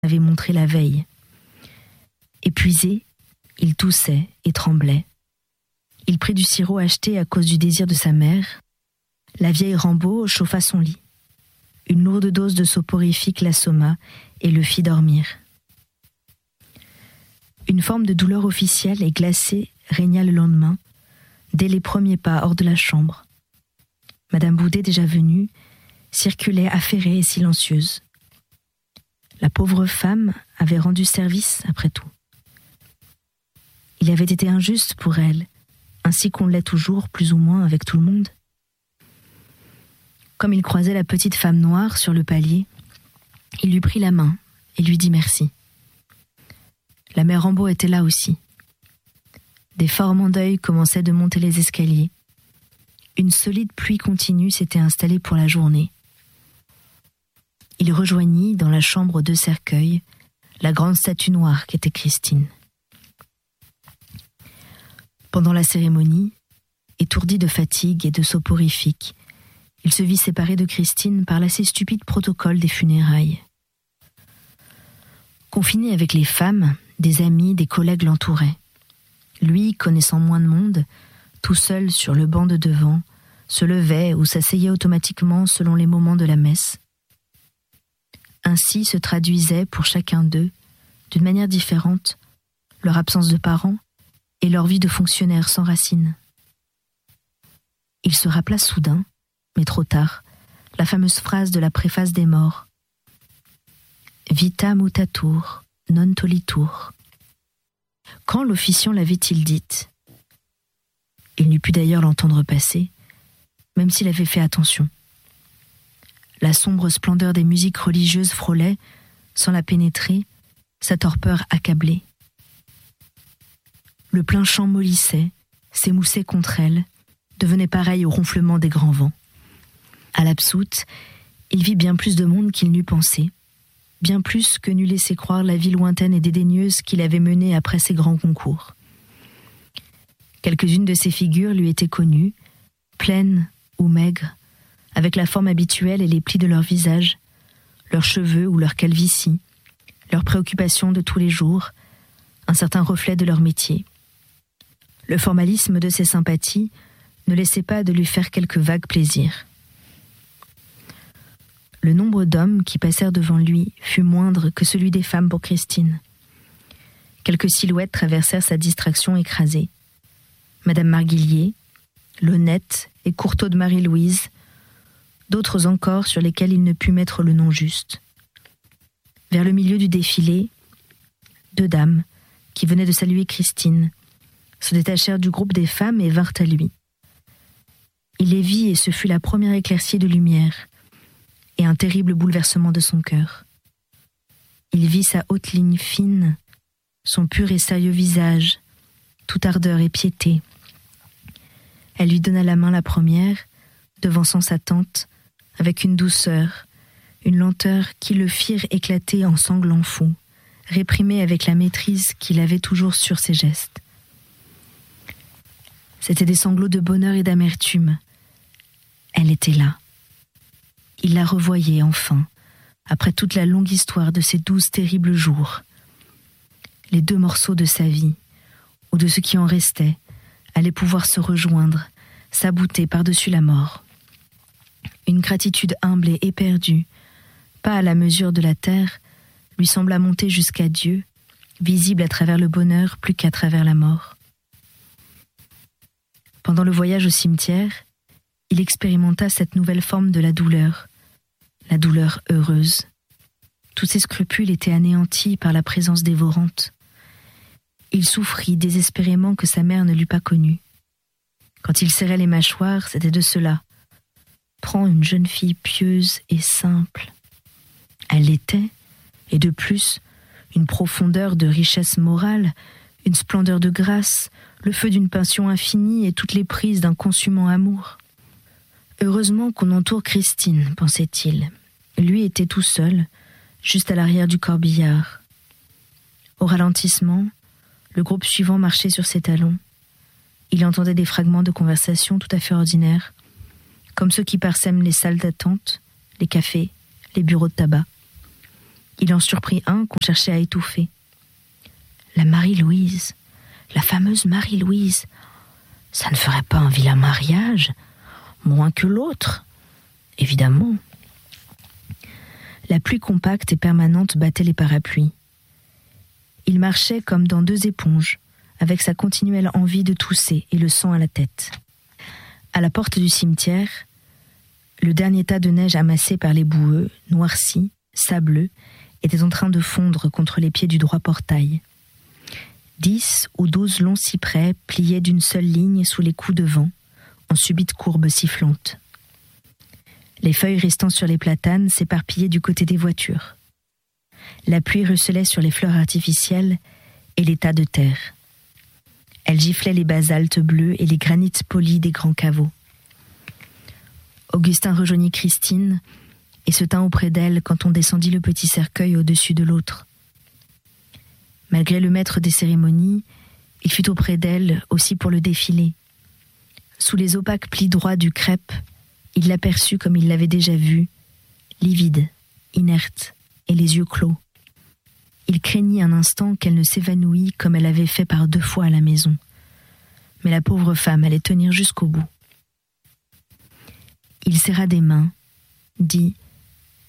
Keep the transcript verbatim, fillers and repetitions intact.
avait montré la veille. Épuisé, il toussait et tremblait. Il prit du sirop acheté à cause du désir de sa mère. La vieille Rambaud chauffa son lit. Une lourde dose de soporifique l'assomma et le fit dormir. Une forme de douleur officielle et glacée régna le lendemain, dès les premiers pas hors de la chambre. Madame Boudet, déjà venue, circulait affairée et silencieuse. La pauvre femme avait rendu service après tout. Il avait été injuste pour elle, ainsi qu'on l'est toujours, plus ou moins, avec tout le monde. Comme il croisait la petite femme noire sur le palier, il lui prit la main et lui dit merci. La mère Rambaud était là aussi. Des forts deuil commençaient de monter les escaliers. Une solide pluie continue s'était installée pour la journée. Il rejoignit, dans la chambre de cercueil, la grande statue noire qu'était Christine. Pendant la cérémonie, étourdi de fatigue et de soporifique, il se vit séparé de Christine par l'assez stupide protocole des funérailles. Confiné avec les femmes, des amis, des collègues l'entouraient. Lui, connaissant moins de monde, tout seul sur le banc de devant, se levait ou s'asseyait automatiquement selon les moments de la messe. Ainsi se traduisait pour chacun d'eux, d'une manière différente, leur absence de parents et leur vie de fonctionnaire sans racines. Il se rappela soudain, mais trop tard, la fameuse phrase de la préface des morts. Vita mutatur, non tolitur. Quand l'officiant l'avait-il dite ? Il n'eût pu d'ailleurs l'entendre passer, même s'il avait fait attention. La sombre splendeur des musiques religieuses frôlait, sans la pénétrer, sa torpeur accablée. Le plein champ mollissait, s'émoussait contre elle, devenait pareil au ronflement des grands vents. À l'absoute, il vit bien plus de monde qu'il n'eût pensé, bien plus que n'eût laissé croire la vie lointaine et dédaigneuse qu'il avait menée après ses grands concours. Quelques-unes de ces figures lui étaient connues, pleines ou maigres, avec la forme habituelle et les plis de leur visage, leurs cheveux ou leur calvitie, leurs préoccupations de tous les jours, un certain reflet de leur métier. Le formalisme de ses sympathies ne laissait pas de lui faire quelques vagues plaisirs. Le nombre d'hommes qui passèrent devant lui fut moindre que celui des femmes pour Christine. Quelques silhouettes traversèrent sa distraction écrasée. Madame Marguillier, l'honnête et courteau de Marie-Louise, d'autres encore sur lesquels il ne put mettre le nom juste. Vers le milieu du défilé, deux dames, qui venaient de saluer Christine, se détachèrent du groupe des femmes et vinrent à lui. Il les vit et ce fut la première éclaircie de lumière, et un terrible bouleversement de son cœur. Il vit sa haute ligne fine, son pur et sérieux visage, tout ardeur et piété. Elle lui donna la main la première, devançant sa tante, avec une douceur, une lenteur qui le firent éclater en sanglants fous, réprimés avec la maîtrise qu'il avait toujours sur ses gestes. C'étaient des sanglots de bonheur et d'amertume. Elle était là. Il la revoyait enfin, après toute la longue histoire de ces douze terribles jours. Les deux morceaux de sa vie, ou de ce qui en restait, allaient pouvoir se rejoindre, s'abouter par-dessus la mort. Une gratitude humble et éperdue, pas à la mesure de la terre, lui sembla monter jusqu'à Dieu, visible à travers le bonheur plus qu'à travers la mort. Pendant le voyage au cimetière, il expérimenta cette nouvelle forme de la douleur, la douleur heureuse. Tous ses scrupules étaient anéantis par la présence dévorante. Il souffrit désespérément que sa mère ne l'eût pas connu. Quand il serrait les mâchoires, c'était de cela. Prends une jeune fille pieuse et simple. Elle l'était, et de plus, une profondeur de richesse morale, une splendeur de grâce, le feu d'une passion infinie et toutes les prises d'un consumant amour. Heureusement qu'on entoure Christine, pensait-il. Lui était tout seul, juste à l'arrière du corbillard. Au ralentissement, le groupe suivant marchait sur ses talons. Il entendait des fragments de conversation tout à fait ordinaires, comme ceux qui parsèment les salles d'attente, les cafés, les bureaux de tabac. Il en surprit un qu'on cherchait à étouffer. La Marie-Louise, la fameuse Marie-Louise, ça ne ferait pas un vilain mariage, moins que l'autre, évidemment. La pluie compacte et permanente battait les parapluies. Il marchait comme dans deux éponges, avec sa continuelle envie de tousser et le sang à la tête. À la porte du cimetière, le dernier tas de neige amassé par les boueux, noirci, sableux, était en train de fondre contre les pieds du droit portail. Dix ou douze longs cyprès pliaient d'une seule ligne sous les coups de vent, en subite courbe sifflante. Les feuilles restant sur les platanes s'éparpillaient du côté des voitures. La pluie ruisselait sur les fleurs artificielles et les tas de terre. Elle giflait les basaltes bleus et les granites polis des grands caveaux. Augustin rejoignit Christine et se tint auprès d'elle quand on descendit le petit cercueil au-dessus de l'autre. Malgré le maître des cérémonies, il fut auprès d'elle aussi pour le défilé. Sous les opaques plis droits du crêpe, il l'aperçut comme il l'avait déjà vue, livide, inerte et les yeux clos. Il craignit un instant qu'elle ne s'évanouît comme elle avait fait par deux fois à la maison. Mais la pauvre femme allait tenir jusqu'au bout. Il serra des mains, dit « Merci ».